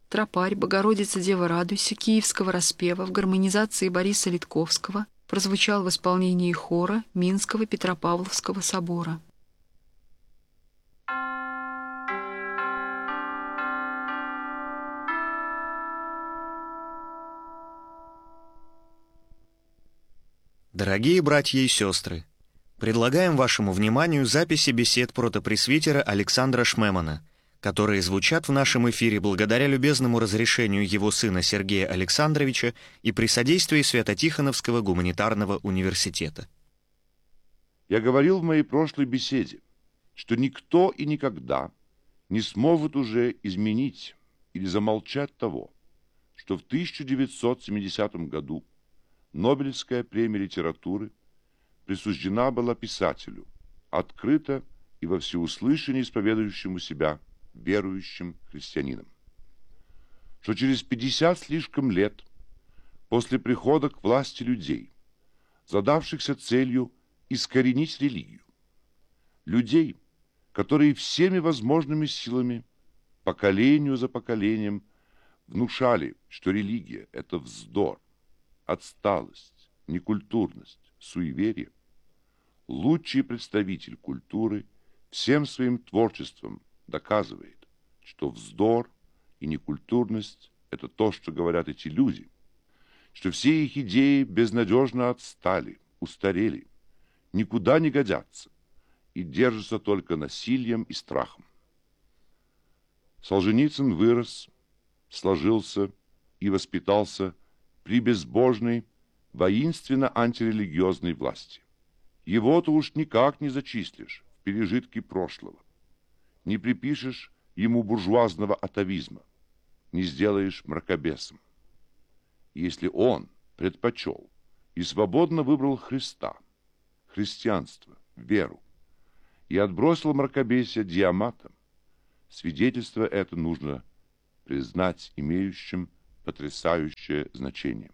тропарь «Богородица, Дева, радуйся» киевского распева в гармонизации Бориса Литковского прозвучал в исполнении хора Минского Петропавловского собора. Дорогие братья и сестры, предлагаем вашему вниманию записи бесед протопресвитера Александра Шмемана, которые звучат в нашем эфире благодаря любезному разрешению его сына Сергея Александровича и при содействии Свято-Тихоновского гуманитарного университета. Я говорил в моей прошлой беседе, что никто и никогда не сможет уже изменить или замолчать того, что в 1970 году Нобелевская премия литературы присуждена была писателю, открыто и во всеуслышание исповедующему себя верующим христианинам. Что через 50 слишком лет после прихода к власти людей, задавшихся целью искоренить религию, людей, которые всеми возможными силами, поколению за поколением, внушали, что религия – это вздор, отсталость, некультурность, суеверие, лучший представитель культуры всем своим творчеством доказывает, что вздор и некультурность – это то, что говорят эти люди, что все их идеи безнадежно отстали, устарели, никуда не годятся и держатся только насилием и страхом. Солженицын вырос, сложился и воспитался при безбожной, воинственно-антирелигиозной власти. Его-то уж никак не зачислишь в пережитки прошлого, не припишешь ему буржуазного атавизма, не сделаешь мракобесом. Если он предпочел и свободно выбрал Христа, христианство, веру, и отбросил мракобесие диаматом, свидетельство это нужно признать имеющим потрясающее значение.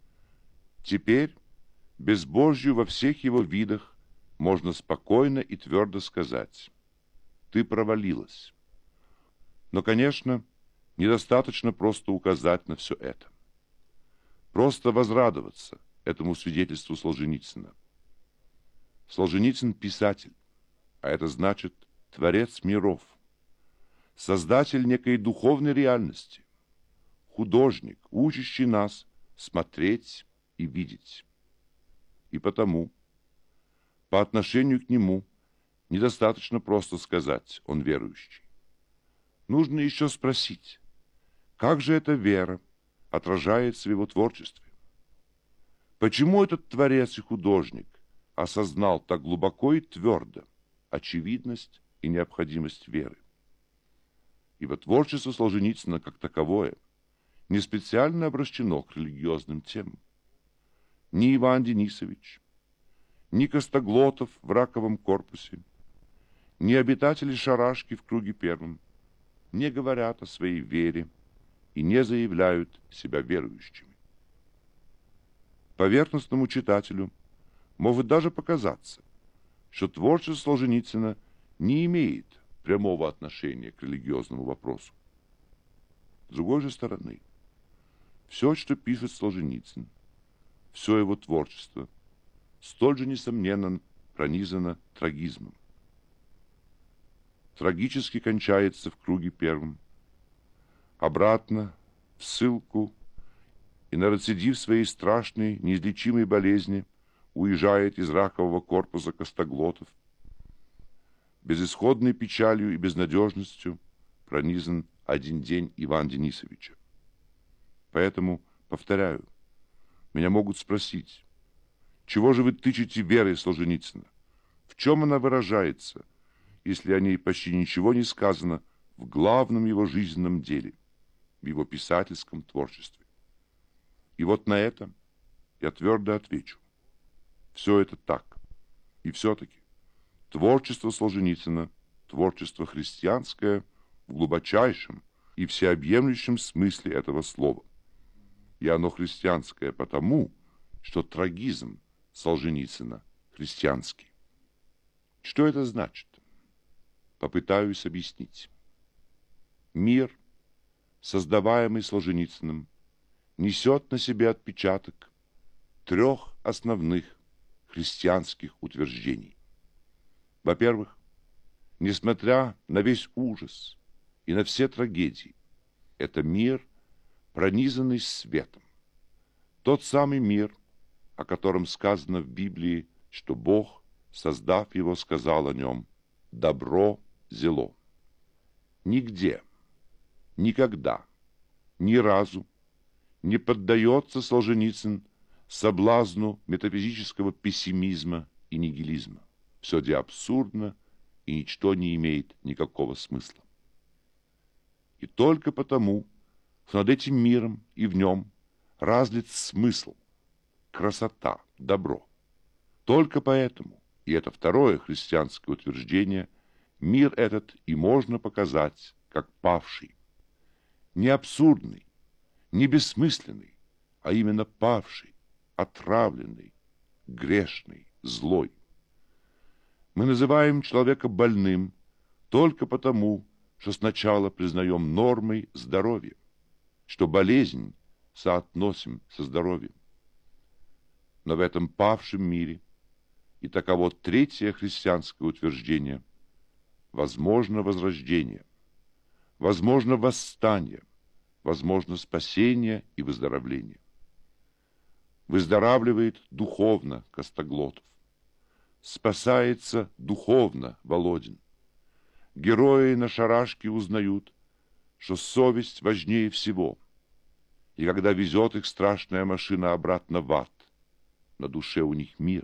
Теперь безбожью во всех его видах можно спокойно и твердо сказать: ты провалилась. Но, конечно, недостаточно просто указать на все это. Просто возрадоваться этому свидетельству Солженицына. Солженицын – писатель, а это значит творец миров, создатель некой духовной реальности, художник, учащий нас смотреть и видеть. И потому, по отношению к нему, недостаточно просто сказать «он верующий». Нужно еще спросить, как же эта вера отражается в его творчестве? Почему этот творец и художник осознал так глубоко и твердо очевидность и необходимость веры? Ибо творчество Солженицына как таковое не специально обращено к религиозным темам. Ни Иван Денисович, ни Костоглотов в раковом корпусе, ни обитатели шарашки в круге первом не говорят о своей вере и не заявляют себя верующими. Поверхностному читателю может даже показаться, что творчество Солженицына не имеет прямого отношения к религиозному вопросу. С другой же стороны, все, что пишет Солженицын, все его творчество столь же несомненно пронизано трагизмом. Трагически кончается в круге первом, обратно в ссылку и на рецидив своей страшной, неизлечимой болезни уезжает из ракового корпуса Костоглотов. Безысходной печалью и безнадежностью пронизан один день Ивана Денисовича. Поэтому, повторяю, меня могут спросить, чего же вы тычете верой Солженицына? В чем она выражается, если о ней почти ничего не сказано в главном его жизненном деле, в его писательском творчестве? И вот на это я твердо отвечу. Все это так. И все-таки творчество Солженицына, творчество христианское в глубочайшем и всеобъемлющем смысле этого слова. И оно христианское потому, что трагизм Солженицына христианский. Что это значит? Попытаюсь объяснить. Мир создаваемый Солженицыным, несет на себе отпечаток трех основных христианских утверждений. Во-первых, несмотря на весь ужас и на все трагедии, это мир, пронизанный светом. Тот самый мир, о котором сказано в Библии, что Бог, создав его, сказал о нем: «Добро зело». Нигде, никогда, ни разу не поддается Солженицын соблазну метафизического пессимизма и нигилизма. Все где абсурдно, и ничто не имеет никакого смысла. И только потому, что над этим миром и в нем разлит смысл, красота, добро. Только поэтому, и это второе христианское утверждение, мир этот и можно показать как павший. Не абсурдный, не бессмысленный, а именно павший, отравленный, грешный, злой. Мы называем человека больным только потому, что сначала признаем нормой здоровье, что болезнь соотносим со здоровьем. Но в этом павшем мире, и таково третье христианское утверждение, возможно возрождение, возможно восстание, возможно спасение и выздоровление. Выздоравливает духовно Костоглотов, спасается духовно Володин. Герои на шарашке узнают, что совесть важнее всего, и когда везет их страшная машина обратно в ад, на душе у них мир.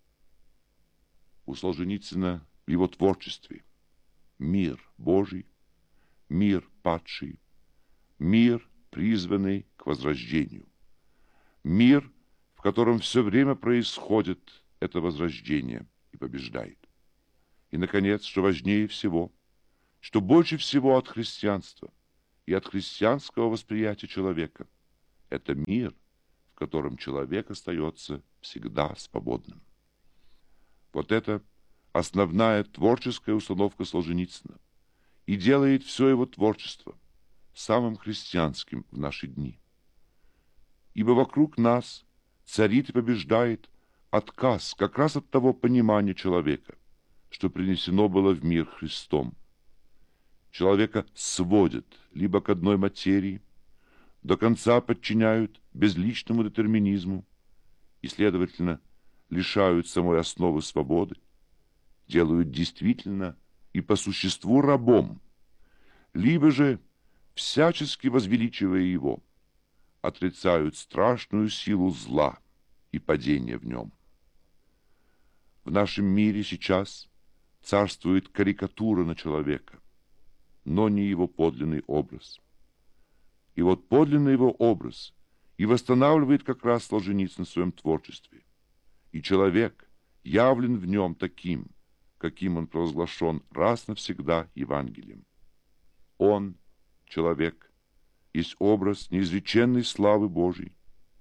У Солженицына в его творчестве мир Божий, мир падший, мир, призванный к возрождению, мир, в котором все время происходит это возрождение и побеждает. И, наконец, что важнее всего, что больше всего от христианства и от христианского восприятия человека, это мир, в котором человек остается всегда свободным. Вот это основная творческая установка Солженицына и делает все его творчество самым христианским в наши дни. Ибо вокруг нас царит и побеждает отказ как раз от того понимания человека, что принесено было в мир Христом. Человека сводят либо к одной материи, до конца подчиняют безличному детерминизму и, следовательно, лишают самой основы свободы, делают действительно и по существу рабом, либо же, всячески возвеличивая его, отрицают страшную силу зла и падения в нем. В нашем мире сейчас царствует карикатура на человека, но не его подлинный образ. И вот подлинный его образ и восстанавливает как раз Солженицын в своем творчестве. И человек явлен в нем таким, каким он провозглашен раз навсегда Евангелием. Он, человек, есть образ неизреченной славы Божией.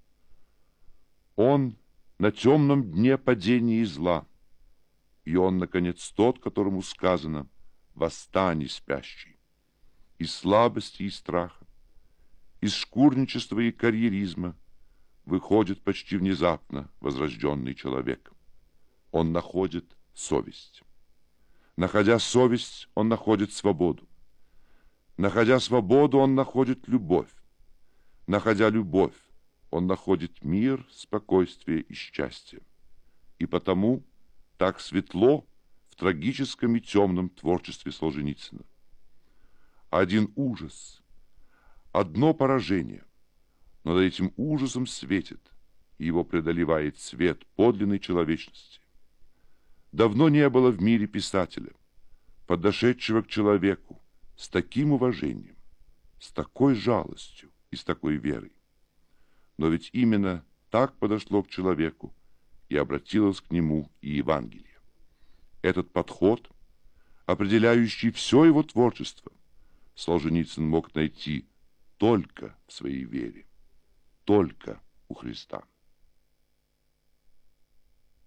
Он на темном дне падения и зла, и он, наконец, тот, которому сказано: «Восстань, спящий». Из слабости и страха, из шкурничества и карьеризма выходит почти внезапно возрожденный человек. Он находит совесть. Находя совесть, он находит свободу. Находя свободу, он находит любовь. Находя любовь, он находит мир, спокойствие и счастье. И потому так светло в трагическом и темном творчестве Солженицына. Один ужас, одно поражение, но над этим ужасом светит, и его преодолевает свет подлинной человечности. Давно не было в мире писателя, подошедшего к человеку с таким уважением, с такой жалостью и с такой верой. Но ведь именно так подошло к человеку и обратилось к нему и Евангелие. Этот подход, определяющий все его творчество, Солженицын мог найти только в своей вере, только у Христа.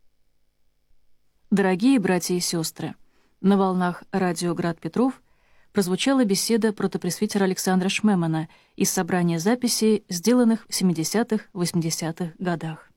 Дорогие братья и сестры, на волнах радио «Град Петров» прозвучала беседа протопресвитера Александра Шмемана из собрания записей, сделанных в 70-80-х годах.